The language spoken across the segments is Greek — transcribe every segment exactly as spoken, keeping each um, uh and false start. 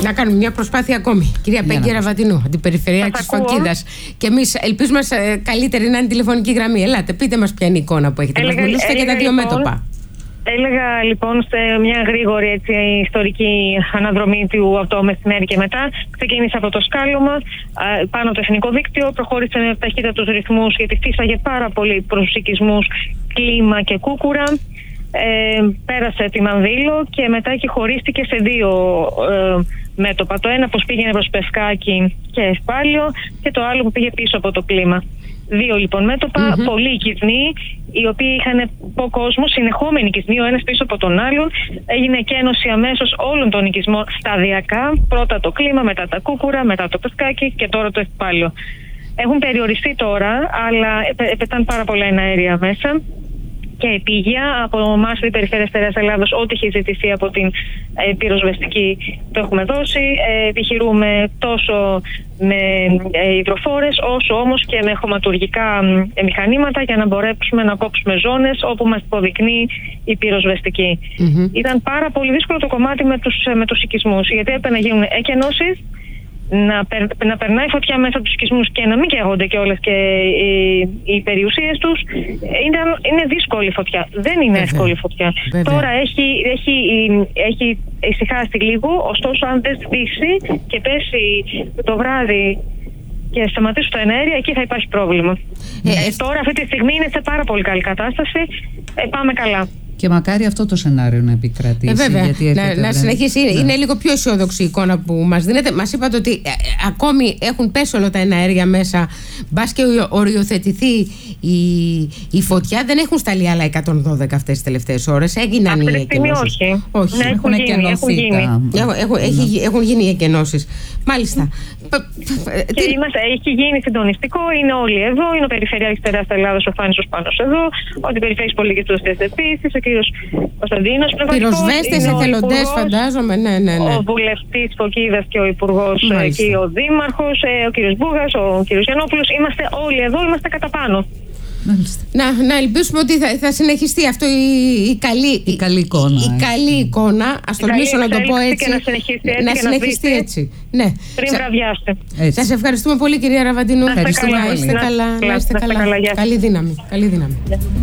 Να κάνουμε μια προσπάθεια ακόμη. Κυρία Πέγγι Ραβαντινού, αντιπεριφερειάρχη της Φωκίδας. Και εμείς ελπίζουμε καλύτερη να είναι τηλεφωνική γραμμή. Ελάτε, πείτε μας ποια είναι η εικόνα που έχετε. Μας μιλήσετε για τα δύο λοιπόν, μέτωπα. Έλεγα λοιπόν σε μια γρήγορη έτσι, ιστορική αναδρομή του από το μεσημέρι και μετά. Ξεκίνησε από το σκάλωμα πάνω από το εθνικό δίκτυο, προχώρησε με ταχύτατους ρυθμούς γιατί φύσαγε πάρα πολύ προς τους οικισμούς Κλίμα και Κούκουρα. Ε, πέρασε τη Μανδύλο και μετά και χωρίστηκε σε δύο ε, μέτωπα. Το ένα πως πήγαινε προς Πευκάκη και Ευπάλιο και το άλλο που πήγε πίσω από το Κλίμα. Δύο λοιπόν μέτωπα, mm-hmm. πολλοί οικισμοί, οι οποίοι είχαν πω κόσμο, συνεχόμενοι οικισμοί, ο ένας πίσω από τον άλλον. Έγινε εκένωση αμέσως όλων των οικισμών σταδιακά. Πρώτα το Κλίμα, μετά τα Κούκουρα, μετά το Πευκάκη και τώρα το Ευπάλιο. Έχουν περιοριστεί τώρα, αλλά πετάνε πάρα πολλά εναέρια μέσα. Και επίγεια από εμάς την Περιφέρεια Στερεάς Ελλάδος, ό,τι έχει ζητηθεί από την ε, πυροσβεστική το έχουμε δώσει. Ε, επιχειρούμε τόσο με ε, υδροφόρες όσο όμως και με χωματουργικά ε, μηχανήματα για να μπορέσουμε να κόψουμε ζώνες όπου μας υποδεικνύει η πυροσβεστική. Mm-hmm. Ήταν πάρα πολύ δύσκολο το κομμάτι με τους, με τους οικισμούς, γιατί έπρεπε να γίνουν εκενώσεις, να, περ, να περνάει φωτιά μέσα από τους οικισμούς και να μην καίγονται κιόλας και οι, οι περιουσίες τους. Ήταν, είναι δύσκολη φωτιά. Δεν είναι Βέβαια. εύκολη φωτιά. Βέβαια. Τώρα έχει, έχει, έχει ησυχάσει λίγο, ωστόσο αν δεν σβήσει και πέσει το βράδυ και σταματήσει το εναέρια, εκεί θα υπάρχει πρόβλημα. Ε, ε, τώρα αυτή τη στιγμή είναι σε πάρα πολύ καλή κατάσταση. Ε, πάμε καλά. Και μακάρι αυτό το σενάριο να επικρατήσει. Ε, βέβαια. Γιατί να, να συνεχίσει. Ναι. Είναι λίγο πιο αισιόδοξη η εικόνα που μας δίνετε. Μας είπατε ότι ε, ακόμη έχουν πέσει όλα τα εναέρια μέσα. Μπας και οριοθετηθεί η, η φωτιά. Δεν έχουν σταλεί άλλα εκατόν δώδεκα αυτές τις τελευταίες ώρες. Έγιναν οι εκενώσεις. Όχι. όχι. Ναι, έχουν, έχουν, γίνει, έχουν, γίνει. Έχουν, έχουν, έχει, έχουν γίνει οι εκενώσεις. Μάλιστα. Και είμαστε, έχει γίνει συντονιστικό. Είναι όλοι εδώ. Είναι ο Περιφερειάρχης Στερεάς Ελλάδος, ο Φάνης ο Σπάνος εδώ. Ο Αντιπεριφερειάρχης Πολιτικής Προστασίας επίσης. Κωνσταντίνος, πυροσβέστες, εθελοντές, φαντάζομαι. Ναι, ναι, ναι. Ο βουλευτής Φωκίδας και ο υπουργός και ο δήμαρχος, ο κύριος Μπούγας, ο κύριος Γιαννόπουλος. Είμαστε όλοι εδώ, είμαστε κατά πάνω. Να, να ελπίσουμε ότι θα, θα συνεχιστεί αυτό η, η, καλή, η καλή εικόνα. Η, η καλή εικόνα, ας τολμήσω να το πω έτσι. Και να συνεχιστεί έτσι. Να συνεχιστεί έτσι. Ναι. Πριν βραδιάστε. Σας ευχαριστούμε πολύ, κυρία Ραβαντινού. Να είστε καλά. Να είστε καλά. Να είστε καλά. Καλή δύναμη. Καλή δύναμη.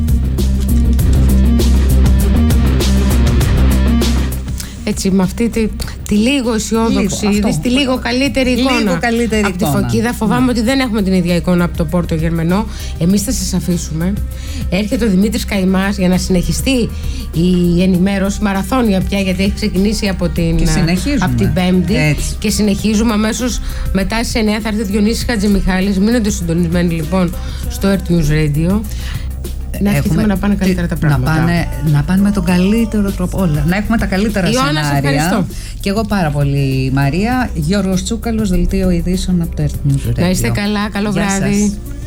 Έτσι, με αυτή τη, τη λίγο αισιόδοξη, λίγο, τη λίγο καλύτερη εικόνα λίγο καλύτερη από εικόνα. τη Φωκίδα. Φοβάμαι ναι. ότι δεν έχουμε την ίδια εικόνα από το Πόρτο Γερμενό. Εμείς θα σας αφήσουμε. Έρχεται ο Δημήτρης Καημάς για να συνεχιστεί η ενημέρωση μαραθώνια πια, γιατί έχει ξεκινήσει από την, από την Πέμπτη. Έτσι. Και συνεχίζουμε αμέσως μετά στις εννιά. Θα έρθει ο Διονύσης Χατζημιχάλης. Μείνετε συντονισμένοι λοιπόν στο Earth News Radio. Να ευχηθούμε να πάνε καλύτερα τα πράγματα. Να πάνε, να πάνε με τον καλύτερο τρόπο όλα. Να έχουμε τα καλύτερα Ιωάννα, σενάρια. ευχαριστώ. Και εγώ πάρα πολύ, Μαρία. Γιώργος Τσούκαλος, Δελτίο Ειδήσεων από το Earth News Radio. Να είστε καλά, καλό Γεια βράδυ. Σας.